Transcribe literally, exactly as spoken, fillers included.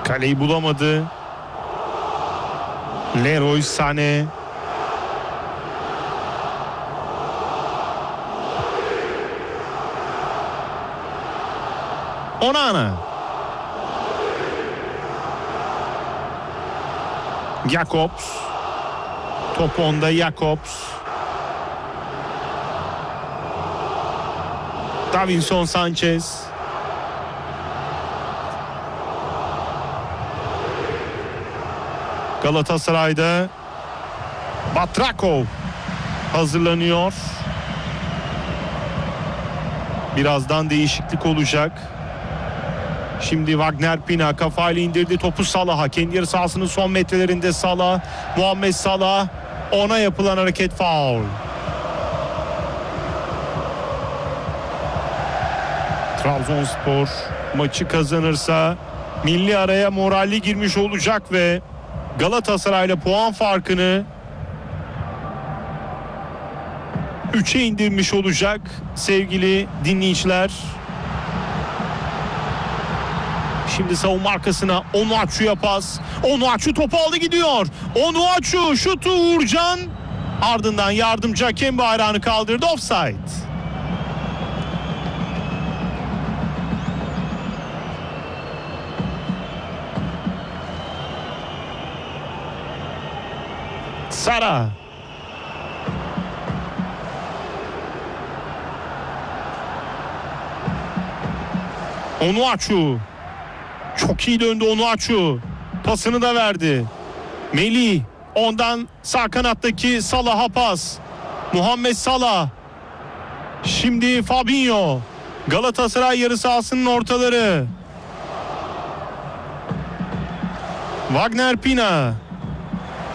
Kaleyi bulamadı. Leroy Sané. Onana. Jakobs. Top onda Jakobs. Davinson Sanchez. Galatasaray'da Batrakov hazırlanıyor. Birazdan değişiklik olacak. Şimdi Wagner Pina kafayla indirdi topu Salah'a. Kendi yarı sahasının son metrelerinde Salah. Muhammed Salah. Ona yapılan hareket faul. Trabzonspor maçı kazanırsa milli araya moralli girmiş olacak ve Galatasaray'la puan farkını üçe indirmiş olacak sevgili dinleyiciler. Şimdi savunma arkasına Onuachu'ya pas. Onuachu topu aldı gidiyor. Onuachu şutu Uğurcan. Ardından yardımcı hakem bayrağını kaldırdı. Offside. Sara. Onuachu. Çok iyi döndü Onuachu. Pasını da verdi. Melih. Ondan sağ kanattaki Salah'a pas. Muhammed Salah. Şimdi Fabinho. Galatasaray yarı sahasının ortaları. Wagner Pina.